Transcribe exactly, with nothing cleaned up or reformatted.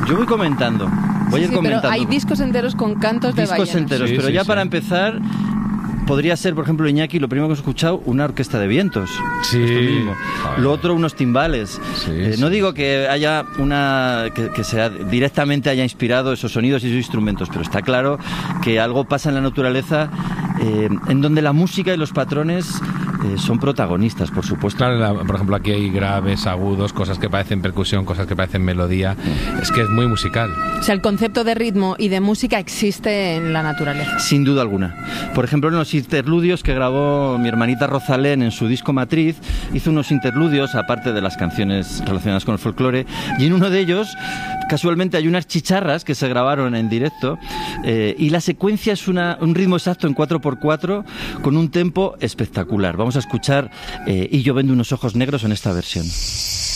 Yo voy comentando, voy sí, a ir sí, comentando. Pero hay discos enteros con cantos de ballenas. Discos enteros, Sí, pero sí, ya sí. para empezar... Podría ser, por ejemplo, Iñaki, lo primero que hemos escuchado, una orquesta de vientos. Sí. Esto mismo. Joder. Lo otro, unos timbales. Sí, Eh, sí. no digo que haya una que, que sea directamente haya inspirado esos sonidos y esos instrumentos, pero está claro que algo pasa en la naturaleza eh, en donde la música y los patrones eh, son protagonistas, por supuesto. Claro, la- por ejemplo, aquí hay graves, agudos, cosas que parecen percusión, cosas que parecen melodía. Es que es muy musical. O sea, el concepto de ritmo y de música existe en la naturaleza. Sin duda alguna. Por ejemplo, en los interludios que grabó mi hermanita Rosalén en su disco Matriz, hizo unos interludios, aparte de las canciones relacionadas con el folclore, y en uno de ellos, casualmente, hay unas chicharras que se grabaron en directo, eh, y la secuencia es una, un ritmo exacto en cuatro por cuatro, con un tempo espectacular. Vamos a escuchar eh, Y yo vendo unos ojos negros en esta versión.